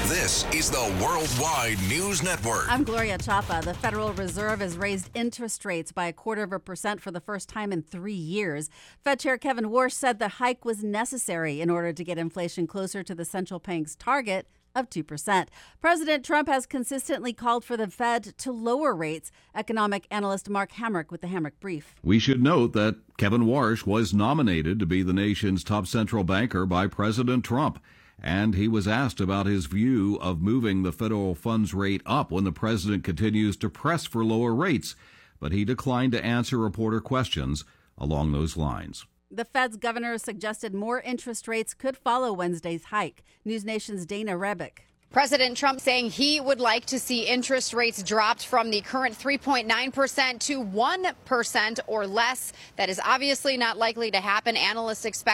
This is the Worldwide News Network. I'm Gloria Chapa. The Federal Reserve has raised interest rates by 0.25% for the first time in 3 years. Fed Chair Kevin Warsh said the hike was necessary in order to get inflation closer to the central bank's target of 2%. President Trump has consistently called for the Fed to lower rates. Economic analyst Mark Hamrick with the Hamrick Brief. We should note that Kevin Warsh was nominated to be the nation's top central banker by President Trump, and he was asked about his view of moving the federal funds rate up when the president continues to press for lower rates, but he declined to answer reporter questions along those lines. The Fed's governor suggested more interest rates could follow Wednesday's hike. News Nation's Dana Rebick. President Trump saying he would like to see interest rates dropped from the current 3.9% to 1% or less. That is obviously not likely to happen. Analysts expect